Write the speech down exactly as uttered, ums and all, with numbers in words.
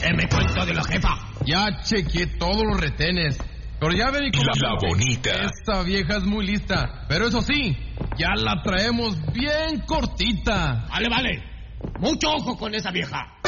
me cuento de la jefa. Ya chequeé todos los retenes. Pero ya ven, La, la bonita. Esta vieja es muy lista. Pero eso sí, ya la traemos bien cortita. Vale, vale. Mucho ojo con esa vieja.